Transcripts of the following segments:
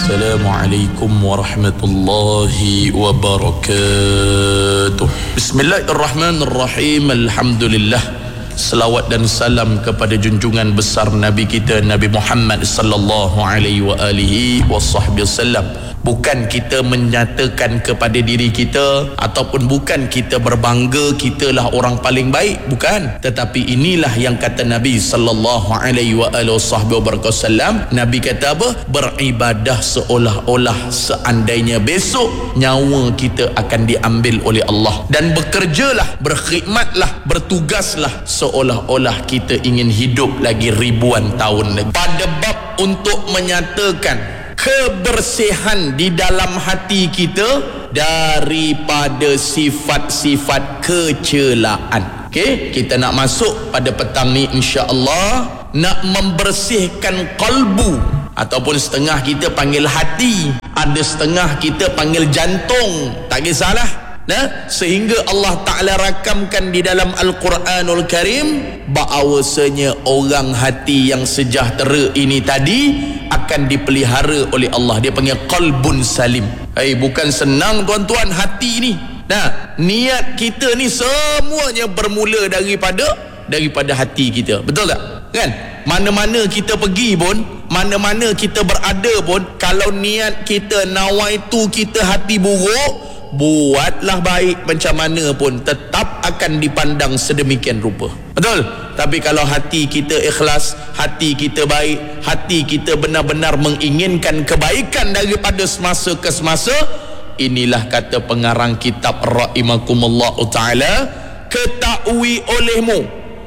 Assalamualaikum warahmatullahi wabarakatuh. Bismillahirrahmanirrahim. Alhamdulillah. Selawat dan salam kepada junjungan besar Nabi kita Nabi Muhammad sallallahu alaihi wa alihi wasallam. Bukan kita menyatakan kepada diri kita ataupun bukan kita berbangga kitalah orang paling baik, bukan. Tetapi inilah yang kata Nabi sallallahu alaihi wa alihi wasallam. Nabi kata apa? Beribadah seolah-olah seandainya besok nyawa kita akan diambil oleh Allah, dan bekerjalah, berkhidmatlah, bertugaslah seolah-olah kita ingin hidup lagi ribuan tahun lagi. Pada bab untuk menyatakan kebersihan di dalam hati kita daripada sifat-sifat kecelaan. Okey, kita nak masuk pada petang ni insya-Allah, nak membersihkan qalbu, ataupun setengah kita panggil hati, ada setengah kita panggil jantung, tak kisahlah. Sehingga Allah Ta'ala rakamkan di dalam Al-Quranul Karim bahawasanya orang hati yang sejahtera ini tadi akan dipelihara oleh Allah. Dia panggil qalbun salim. Bukan senang tuan-tuan hati ni. Niat kita ni semuanya bermula daripada hati kita. Betul tak? Kan? Mana-mana kita pergi pun, mana-mana kita berada pun, kalau niat kita nawaitu kita hati buruk, buatlah baik macam mana pun, tetap akan dipandang sedemikian rupa. Betul? Tapi kalau hati kita ikhlas, hati kita baik, hati kita benar-benar menginginkan kebaikan daripada semasa ke semasa, inilah kata pengarang kitab rahimakumullah ta'ala, ketahui olehmu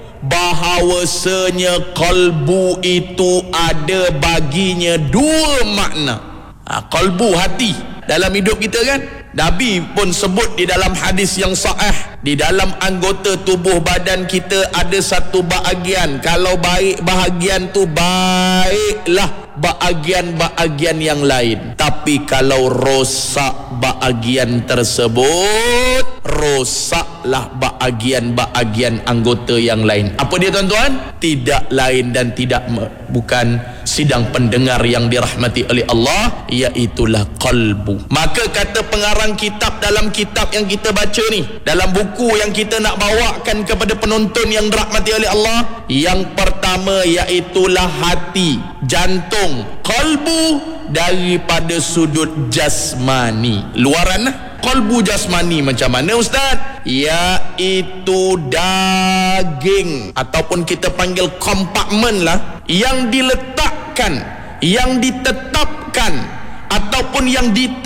bahawasanya kalbu itu ada baginya dua makna. Kalbu, hati dalam hidup kita kan, Nabi pun sebut di dalam hadis yang sahih, di dalam anggota tubuh badan kita ada satu bahagian, kalau baik bahagian tu, baiklah bahagian-bahagian yang lain. Tapi kalau rosak bahagian tersebut, rosaklah bahagian-bahagian anggota yang lain. Apa dia tuan-tuan? Tidak lain dan tidak bukan sidang pendengar yang dirahmati oleh Allah, iaitulah qalbu. Maka kata pengarang kitab dalam kitab yang kita baca ni, dalam buku yang kita nak bawakan kepada penonton yang dirahmati oleh Allah, yang pertama iaitulah hati, jantung, qalbu daripada sudut jasmani. Luaran lah. Qalbu jasmani macam mana ustaz? Iaitu daging, ataupun kita panggil kompartmen lah, yang diletakkan, yang ditetapkan, ataupun yang